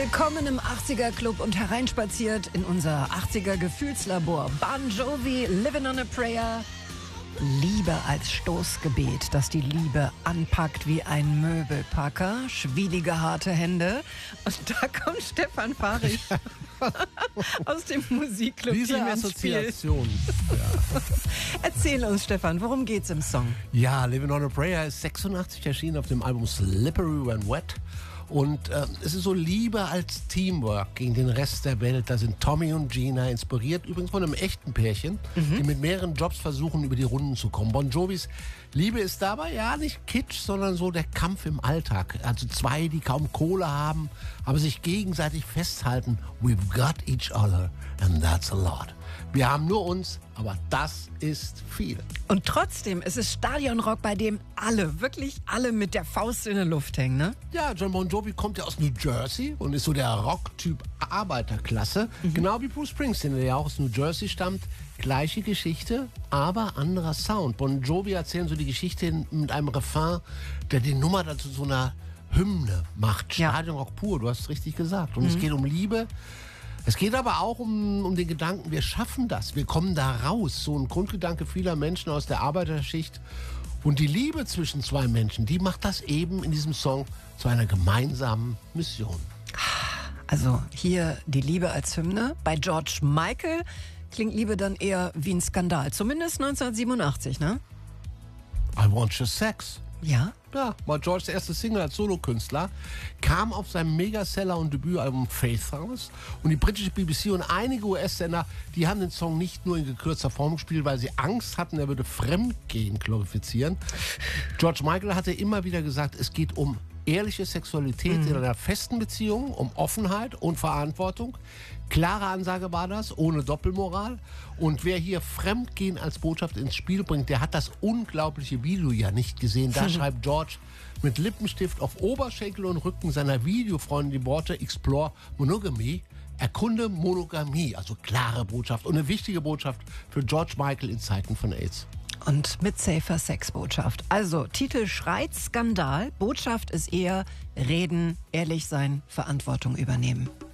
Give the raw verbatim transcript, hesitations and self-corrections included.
Willkommen im achtziger-Club und hereinspaziert in unser achtziger-Gefühlslabor. Bon Jovi, Living on a Prayer. Liebe als Stoßgebet, das die Liebe anpackt wie ein Möbelpacker. Schwielige, harte Hände. Und da kommt Stefan Fahrig aus dem Musikclub. Diese Assoziation. Ja. Erzähl uns, Stefan, worum geht's im Song? Ja, Living on a Prayer ist sechsundachtzig erschienen auf dem Album Slippery When Wet. Und äh, es ist so Liebe als Teamwork gegen den Rest der Welt. Da sind Tommy und Gina inspiriert, übrigens von einem echten Pärchen, mhm. die mit mehreren Jobs versuchen, über die Runden zu kommen. Bon Jovis Liebe ist dabei ja nicht Kitsch, sondern so der Kampf im Alltag. Also zwei, die kaum Kohle haben, aber sich gegenseitig festhalten. We've got each other and that's a lot. Wir haben nur uns, aber das ist viel. Und trotzdem ist es Stadionrock, bei dem alle, wirklich alle mit der Faust in der Luft hängen, ne? Ja, John Bon Jovi kommt ja aus New Jersey und ist so der Rocktyp Arbeiterklasse. Mhm. Genau wie Bruce Springsteen, der ja auch aus New Jersey stammt. Gleiche Geschichte, aber anderer Sound. Bon Jovi erzählen so die Geschichte mit einem Refrain, der die Nummer dazu so einer Hymne macht. Ja. Stadionrock pur, du hast es richtig gesagt. Und Mhm. es geht um Liebe. Es geht aber auch um, um den Gedanken, wir schaffen das, wir kommen da raus. So ein Grundgedanke vieler Menschen aus der Arbeiterschicht. Und die Liebe zwischen zwei Menschen, die macht das eben in diesem Song zu einer gemeinsamen Mission. Also hier die Liebe als Hymne. Bei George Michael klingt Liebe dann eher wie ein Skandal. Zumindest neunzehnhundertsiebenundachtzig, ne? I Want Your Sex. Ja? Ja, war Georges erste Single als Solokünstler, kam auf seinem Megaseller und Debütalbum Faith raus. Und die britische B B C und einige U S-Sender, die haben den Song nicht nur in gekürzter Form gespielt, weil sie Angst hatten, er würde Fremdgehen glorifizieren. George Michael hatte immer wieder gesagt, es geht um ehrliche Sexualität mhm. in einer festen Beziehung, um Offenheit und Verantwortung. Klare Ansage war das, ohne Doppelmoral. Und wer hier Fremdgehen als Botschaft ins Spiel bringt, der hat das unglaubliche Video ja nicht gesehen. Da schreibt George mit Lippenstift auf Oberschenkel und Rücken seiner Videofreundin die Worte Explore Monogamy. Erkunde Monogamie, also klare Botschaft und eine wichtige Botschaft für George Michael in Zeiten von AIDS. Und mit safer Sex-Botschaft. Also, Titel schreit Skandal, Botschaft ist eher reden, ehrlich sein, Verantwortung übernehmen.